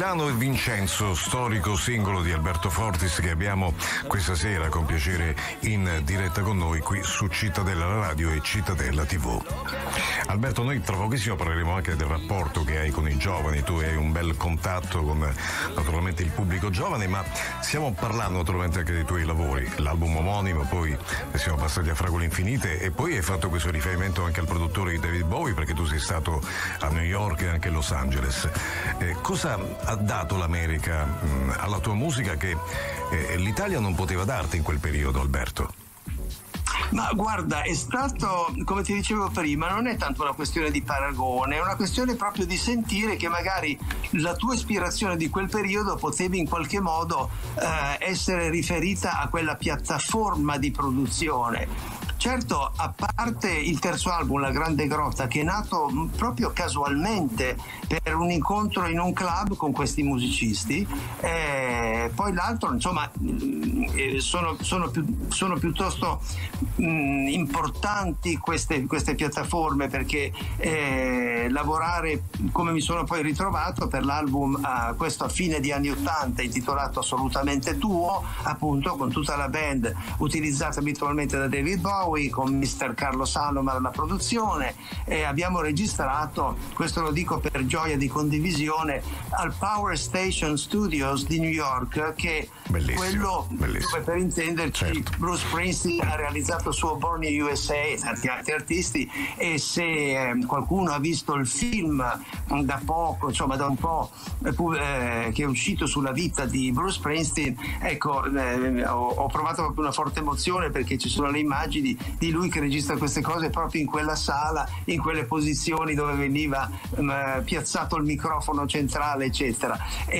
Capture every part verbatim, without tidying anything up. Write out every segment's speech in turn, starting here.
Milano e Vincenzo, storico singolo di Alberto Fortis, che abbiamo questa sera con piacere in diretta con noi qui su Cittadella Radio e Cittadella tivù. Alberto, noi tra pochissimo parleremo anche del rapporto che hai con i giovani. Tu hai un bel contatto con naturalmente il pubblico giovane, ma stiamo parlando naturalmente anche dei tuoi lavori, l'album omonimo, poi siamo passati a Fragole Infinite e poi hai fatto questo riferimento anche al produttore di David Bowie, perché tu sei stato a New York e anche a Los Angeles. Eh, cosa ha dato l'America mh, alla tua musica che eh, l'Italia non poteva darti in quel periodo, Alberto? Ma guarda, è stato, come ti dicevo prima, non è tanto una questione di paragone, è una questione proprio di sentire che magari la tua ispirazione di quel periodo potevi in qualche modo eh, essere riferita a quella piattaforma di produzione. Certo, a parte il terzo album, La Grande Grotta, che è nato proprio casualmente per un incontro in un club con questi musicisti, eh, poi l'altro, insomma, eh, sono, sono, più, sono piuttosto mh, importanti queste, queste piattaforme, perché eh, lavorare, come mi sono poi ritrovato per l'album, eh, questo a fine di anni ottanta, intitolato Assolutamente Tuo, appunto con tutta la band utilizzata abitualmente da David Bowie, con mister Carlo Salomar alla produzione, e abbiamo registrato, questo lo dico per gioia di condivisione, al Power Station Studios di New York, che bellissimo, quello bellissimo. dove, per intenderci, certo. Bruce Springsteen ha realizzato il suo Born in U S A e tanti altri artisti, e se eh, qualcuno ha visto il film da poco, insomma da un po', eh, che è uscito sulla vita di Bruce Springsteen, ecco, eh, ho, ho provato proprio una forte emozione, perché ci sono le immagini di lui che registra queste cose proprio in quella sala, in quelle posizioni dove veniva um, piazzato il microfono centrale, eccetera,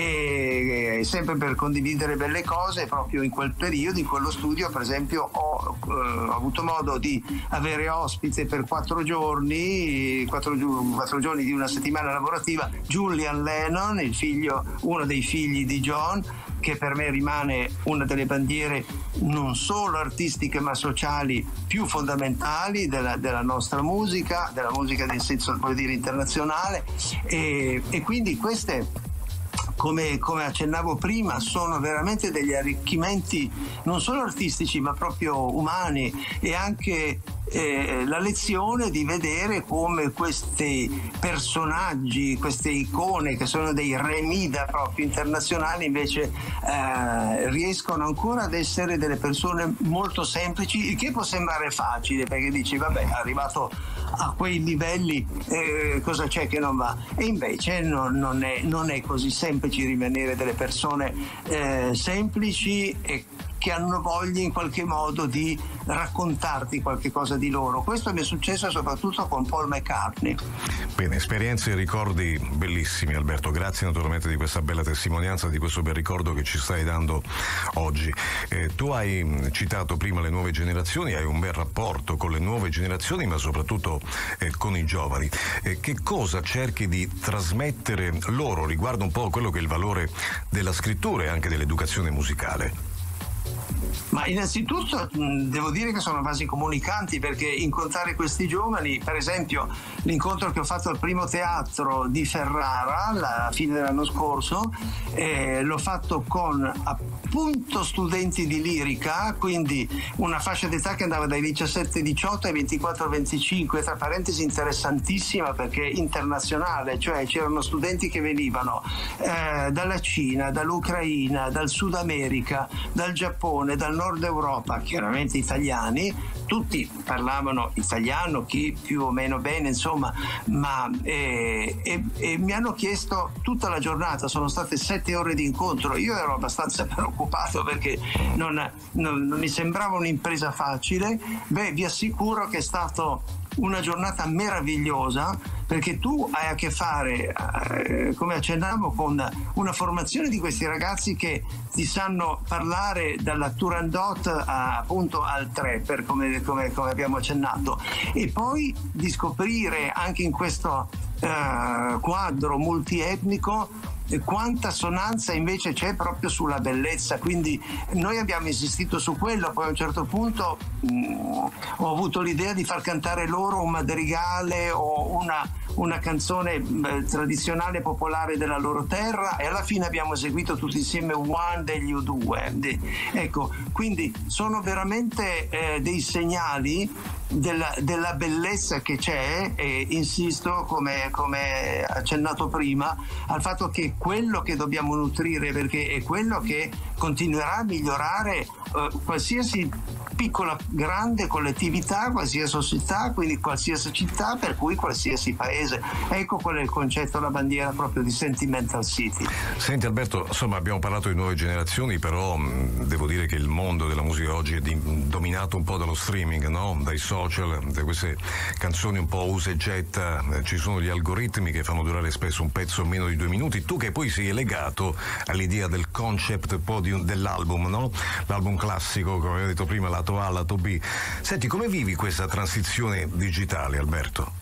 e, e sempre per condividere belle cose. Proprio in quel periodo, in quello studio, per esempio, ho, uh, ho avuto modo di avere ospite per quattro giorni quattro, quattro giorni di una settimana lavorativa Julian Lennon, il figlio, uno dei figli di John, che per me rimane una delle bandiere non solo artistiche ma sociali più fondamentali della, della nostra musica, della musica nel senso, voglio dire, internazionale, e, e quindi queste, come, come accennavo prima, sono veramente degli arricchimenti non solo artistici ma proprio umani, e anche eh, la lezione di vedere come questi personaggi, queste icone che sono dei remida proprio internazionali, invece eh, riescono ancora ad essere delle persone molto semplici, il che può sembrare facile, perché dici vabbè, è arrivato a quei livelli, eh, cosa c'è che non va? E invece non, non, è, non è così semplice rimanere delle persone eh, semplici e che hanno voglia in qualche modo di raccontarti qualche cosa di loro. Questo mi è successo soprattutto con Paul McCartney. Bene, esperienze e ricordi bellissimi, Alberto. Grazie naturalmente di questa bella testimonianza, di questo bel ricordo che ci stai dando oggi. Eh, tu hai citato prima le nuove generazioni, hai un bel rapporto con le nuove generazioni, ma soprattutto eh, con i giovani. Eh, che cosa cerchi di trasmettere loro riguardo un po' quello che è il valore della scrittura e anche dell'educazione musicale? Ma innanzitutto mh, devo dire che sono vasi comunicanti, perché incontrare questi giovani, per esempio l'incontro che ho fatto al Primo Teatro di Ferrara alla fine dell'anno scorso, eh, l'ho fatto con appunto studenti di lirica, quindi una fascia d'età che andava dai diciassette diciotto ai ventiquattro venticinque, tra parentesi interessantissima perché internazionale, cioè c'erano studenti che venivano eh, dalla Cina, dall'Ucraina, dal Sud America, dal Giappone, dal Nord Europa, chiaramente italiani, tutti parlavano italiano, chi più o meno bene, insomma, ma eh, e, e mi hanno chiesto tutta la giornata, sono state sette ore di incontro. Io ero abbastanza preoccupato perché non, non, non mi sembrava un'impresa facile. Beh, vi assicuro che è stato una giornata meravigliosa, perché tu hai a che fare, eh, come accennavo, con una formazione di questi ragazzi che ti sanno parlare dalla Turandot a, appunto al trapper, come, come, come abbiamo accennato, e poi di scoprire anche in questo eh, quadro multietnico quanta sonanza invece c'è proprio sulla bellezza. Quindi noi abbiamo insistito su quello, poi a un certo punto mh, ho avuto l'idea di far cantare loro un madrigale o una, una canzone mh, tradizionale popolare della loro terra, e alla fine abbiamo eseguito tutti insieme One degli U due. De, ecco, quindi sono veramente eh, dei segnali della, della bellezza che c'è, e insisto, come, come accennato prima, al fatto che quello che dobbiamo nutrire, perché è quello che continuerà a migliorare eh, qualsiasi piccola, grande collettività, qualsiasi società, quindi qualsiasi città, per cui qualsiasi paese. Ecco qual è il concetto, la bandiera proprio di Sentimental City. Senti Alberto, insomma abbiamo parlato di nuove generazioni, però mh, devo dire che il mondo della musica oggi è di, dominato un po' dallo streaming, no? Dai social, da queste canzoni un po' usa e getta, eh, ci sono gli algoritmi che fanno durare spesso un pezzo meno di due minuti. Tu che poi sei legato all'idea del concept un po' di un, dell'album, no? L'album classico, come avevo detto prima, lato A, lato B. Senti, come vivi questa transizione digitale, Alberto?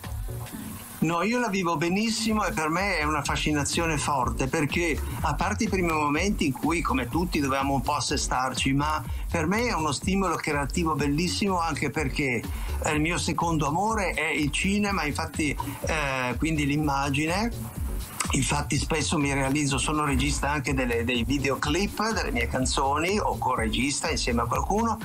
No, io la vivo benissimo e per me è una fascinazione forte, perché a parte i primi momenti in cui, come tutti, dovevamo un po' assestarci, ma per me è uno stimolo creativo bellissimo, anche perché eh, il mio secondo amore è il cinema, infatti eh, quindi l'immagine. Infatti spesso mi realizzo, sono regista anche delle, dei videoclip delle mie canzoni, o co-regista insieme a qualcuno,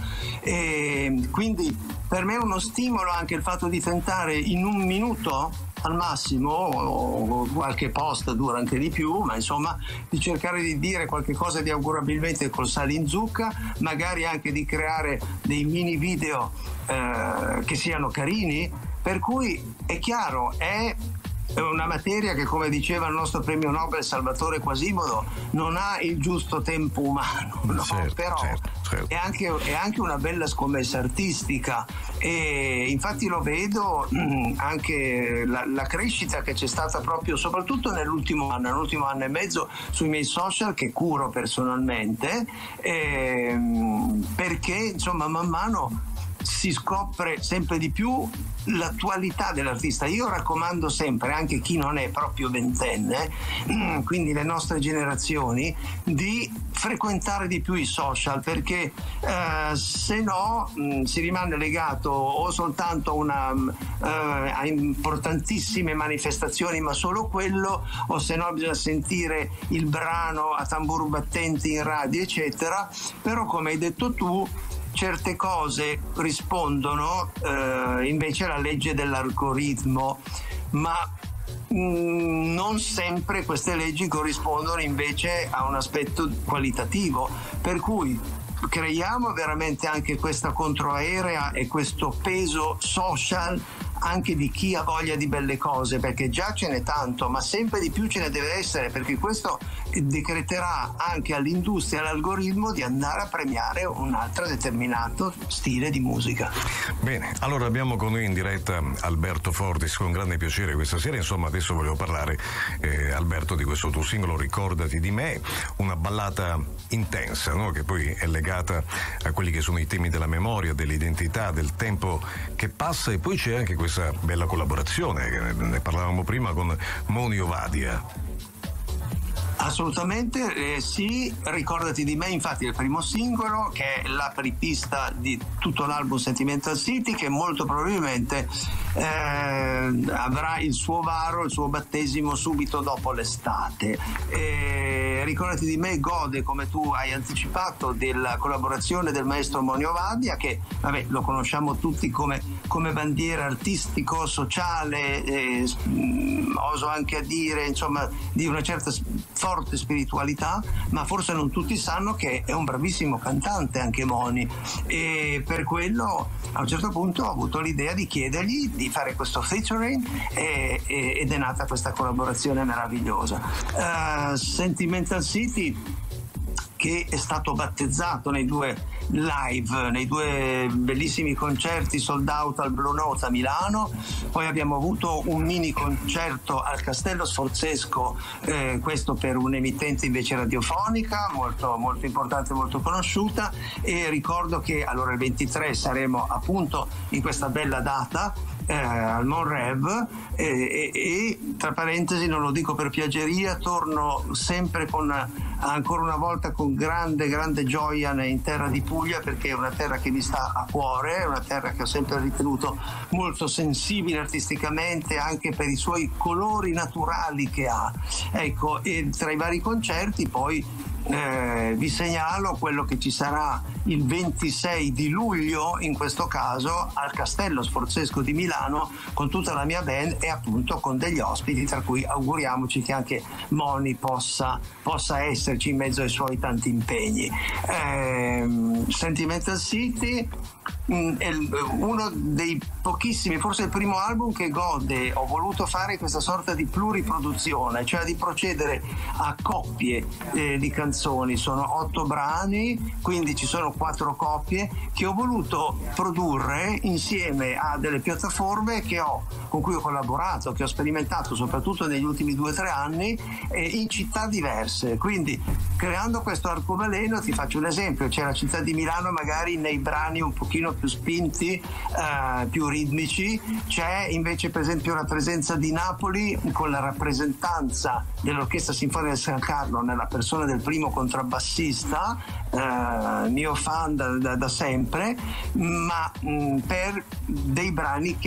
e quindi per me è uno stimolo anche il fatto di tentare in un minuto al massimo, o qualche post dura anche di più, ma insomma di cercare di dire qualche cosa di augurabilmente col sale in zucca, magari anche di creare dei mini video eh, che siano carini, per cui è chiaro, è È una materia che, come diceva il nostro premio Nobel Salvatore Quasimodo, non ha il giusto tempo umano, no? Certo, Però certo, certo. È, anche, è anche una bella scommessa artistica, e infatti lo vedo mh, anche la, la crescita che c'è stata proprio, soprattutto nell'ultimo anno, nell'ultimo anno e mezzo, sui miei social che curo personalmente, ehm, perché insomma man mano si scopre sempre di più l'attualità dell'artista. Io raccomando sempre, anche chi non è proprio ventenne, quindi le nostre generazioni, di frequentare di più i social, perché eh, se no mh, si rimane legato o soltanto a, una, eh, a importantissime manifestazioni, ma solo quello, o se no bisogna sentire il brano a tamburo battente in radio eccetera. Però, come hai detto tu, certe cose rispondono eh, invece alla legge dell'algoritmo, ma mh, non sempre queste leggi corrispondono invece a un aspetto qualitativo, per cui creiamo veramente anche questa controaerea e questo peso social anche di chi ha voglia di belle cose, perché già ce n'è tanto, ma sempre di più ce ne deve essere, perché questo decreterà anche all'industria, all'algoritmo, di andare a premiare un altro determinato stile di musica. Bene, allora abbiamo con noi in diretta Alberto Fortis, con grande piacere questa sera. Insomma, adesso volevo parlare, eh, Alberto, di questo tuo singolo Ricordati di me, una ballata intensa, no? Che poi è legata a quelli che sono i temi della memoria, dell'identità, del tempo che passa, e poi c'è anche questa bella collaborazione, che ne parlavamo prima, con Moni Ovadia. Assolutamente, eh, sì, Ricordati di me, infatti è il primo singolo, che è l'apripista di tutto l'album Sentimental City, che molto probabilmente eh, avrà il suo varo, il suo battesimo subito dopo l'estate. Eh, Ricordati di me gode, come tu hai anticipato, della collaborazione del maestro Moni Ovadia, che vabbè, lo conosciamo tutti come, come bandiera artistico, sociale, eh, oso anche a dire, insomma, di una certa forte spiritualità, ma forse non tutti sanno che è un bravissimo cantante anche Moni, e per quello a un certo punto ho avuto l'idea di chiedergli di fare questo featuring, e, e, ed è nata questa collaborazione meravigliosa. uh, Sentimental City, che è stato battezzato nei due live, nei due bellissimi concerti sold out al Blue Note a Milano, poi abbiamo avuto un mini concerto al Castello Sforzesco, eh, questo per un'emittente invece radiofonica molto, molto importante, molto conosciuta, e ricordo che allora il ventitré saremo appunto in questa bella data eh, al Monrev e, e, e tra parentesi, non lo dico per piaggeria, torno sempre con ancora una volta con grande grande gioia in terra di Puglia, perché è una terra che mi sta a cuore, è una terra che ho sempre ritenuto molto sensibile artisticamente, anche per i suoi colori naturali che ha. Ecco, e tra i vari concerti poi Eh, vi segnalo quello che ci sarà il ventisei di luglio, in questo caso al Castello Sforzesco di Milano, con tutta la mia band e appunto con degli ospiti, tra cui auguriamoci che anche Moni possa, possa esserci in mezzo ai suoi tanti impegni. eh, Sentimental City mh, è uno dei pochissimi, forse il primo album che gode, ho voluto fare questa sorta di pluriproduzione, cioè di procedere a coppie eh, di canzoni. Sono otto brani, quindi ci sono quattro coppie che ho voluto produrre insieme a delle piattaforme che ho, con cui ho collaborato, che ho sperimentato soprattutto negli ultimi due o tre anni eh, in città diverse. Quindi creando questo arcobaleno, ti faccio un esempio: c'è la città di Milano magari nei brani un pochino più spinti, eh, più ritmici, c'è invece per esempio la presenza di Napoli con la rappresentanza dell'Orchestra Sinfonica di San Carlo nella persona del primo contrabbassista, eh, mio fan da, da, da sempre, ma mh, per dei brani che